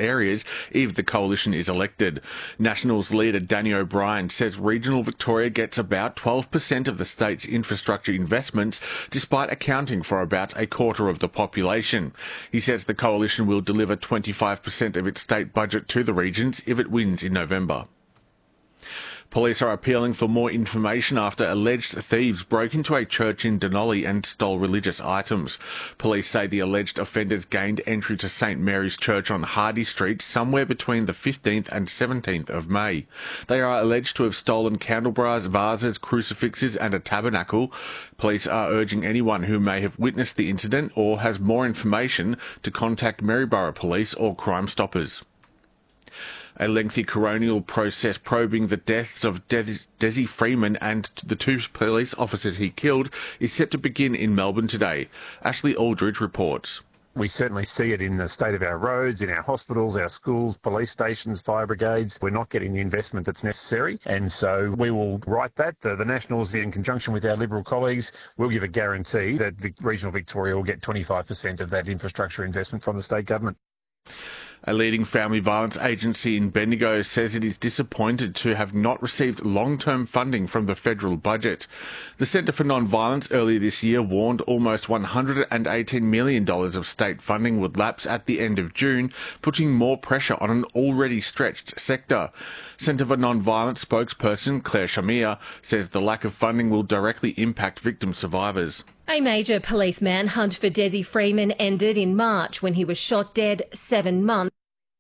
areas if the coalition is elected. Nationals leader Danny O'Brien says regional Victoria gets about 12% of the state's infrastructure investments, despite accounting for about a quarter of the population. He says the coalition will deliver 25% of its state budget to the regions if it wins in November. Police are appealing for more information after alleged thieves broke into a church in Denali and stole religious items. Police say the alleged offenders gained entry to St Mary's Church on Hardy Street somewhere between the 15th and 17th of May. They are alleged to have stolen candelabras, vases, crucifixes and a tabernacle. Police are urging anyone who may have witnessed the incident or has more information to contact Maryborough Police or Crime Stoppers. A lengthy coronial process probing the deaths of Desi Freeman and the two police officers he killed is set to begin in Melbourne today. Ashley Aldridge reports. We certainly see it in the state of our roads, in our hospitals, our schools, police stations, fire brigades. We're not getting the investment that's necessary, and so we will write that. The Nationals, in conjunction with our Liberal colleagues, will give a guarantee that regional Victoria will get 25% of that infrastructure investment from the state government. A leading family violence agency in Bendigo says it is disappointed to have not received long-term funding from the federal budget. The Centre for Non-Violence earlier this year warned almost $118 million of state funding would lapse at the end of June, putting more pressure on an already stretched sector. Centre for Non-Violence spokesperson Claire Shamir says the lack of funding will directly impact victim survivors. A major police manhunt for Desi Freeman ended in March when he was shot dead 7 months.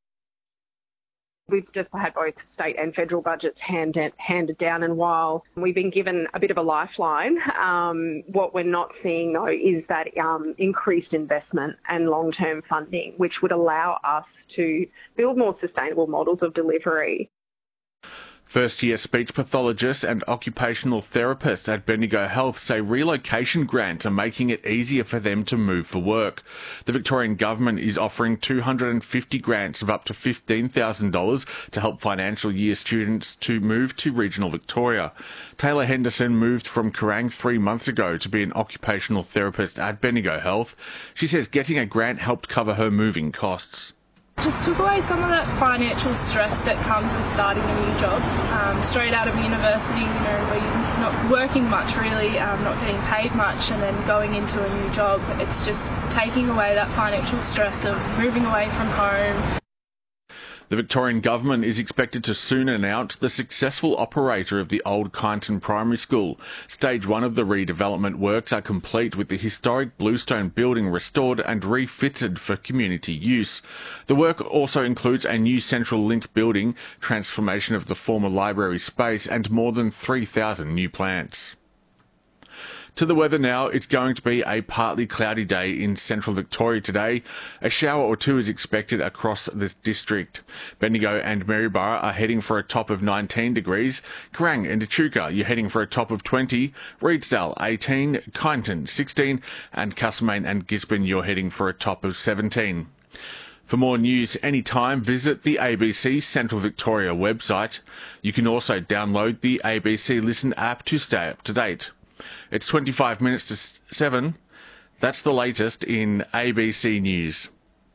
We've just had both state and federal budgets handed down, and while we've been given a bit of a lifeline, what we're not seeing, though, is that increased investment and long-term funding, which would allow us to build more sustainable models of delivery. First-year speech pathologists and occupational therapists at Bendigo Health say relocation grants are making it easier for them to move for work. The Victorian Government is offering 250 grants of up to $15,000 to help financial year students to move to regional Victoria. Taylor Henderson moved from Kerrang 3 months ago to be an occupational therapist at Bendigo Health. She says getting a grant helped cover her moving costs. Just took away some of that financial stress that comes with starting a new job. Straight out of university, where you're not working much really, not getting paid much, and then going into a new job. It's just taking away that financial stress of moving away from home. The Victorian Government is expected to soon announce the successful operator of the old Kyneton Primary School. Stage 1 of the redevelopment works are complete, with the historic Bluestone building restored and refitted for community use. The work also includes a new central link building, transformation of the former library space and more than 3,000 new plants. To the weather now, it's going to be a partly cloudy day in central Victoria today. A shower or two is expected across this district. Bendigo and Maryborough are heading for a top of 19 degrees. Kerrang and Echuca, you're heading for a top of 20. Reedsdale, 18. Kyneton, 16. And Castlemaine and Gisborne, you're heading for a top of 17. For more news anytime, visit the ABC Central Victoria website. You can also download the ABC Listen app to stay up to date. It's 25 minutes to 7. That's the latest in ABC News.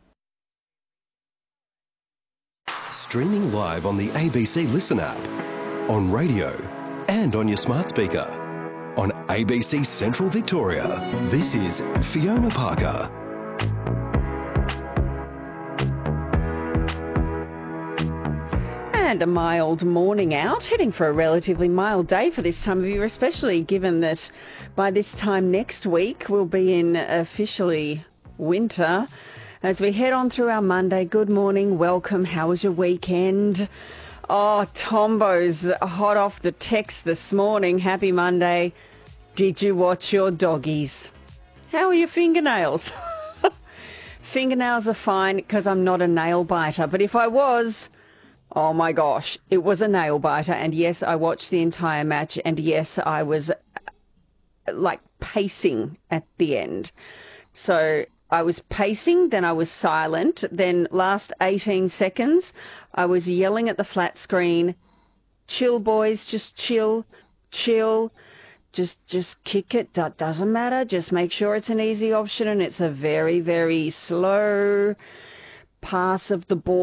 Streaming live on the ABC Listen app, on radio and on your smart speaker. On ABC Central Victoria, this is Fiona Parker. And a mild morning out, heading for a relatively mild day for this time of year, especially given that by this time next week we'll be in officially winter. As we head on through our Monday, good morning, welcome, how was your weekend? Oh, Tombo's hot off the text this morning. Happy Monday. Did you watch your doggies? How are your fingernails? Fingernails are fine because I'm not a nail biter, but if I was... oh my gosh, it was a nail biter, and yes, I watched the entire match, and yes, I was like pacing at the end. So I was pacing, then I was silent, then last 18 seconds, I was yelling at the flat screen, chill boys, just chill, just kick it, that doesn't matter, just make sure it's an easy option, and it's a very, very slow pass of the ball